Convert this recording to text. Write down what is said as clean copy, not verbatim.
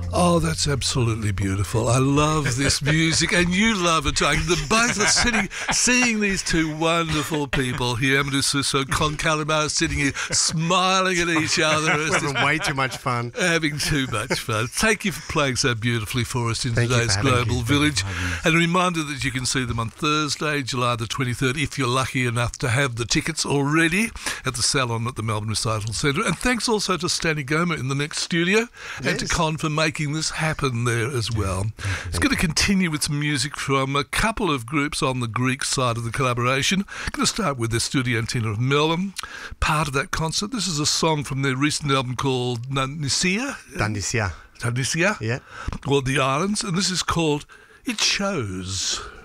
Oh, that's absolutely beautiful. I love this music, and you love it too. The both are seeing these two wonderful people here, Amadou Cissokho, Con Calamo, sitting here smiling at each other. We're having way too much fun. Having too much fun. Thank you for playing so beautifully for us in today's Global Village. And a reminder that you can see them on Thursday, July the 23rd, if you're lucky enough to have the tickets already at the Salon at the Melbourne Recital Centre. And thanks also to Stanley Goma in the next studio and to Con for making this happen there as well. It's going to continue with some music from a couple of groups on the Greek side of the collaboration. I'm going to start with the Studiantina of Melbourne, part of that concert. This is a song from their recent album called Tunisia, yeah, or The Islands, and this is called It Shows.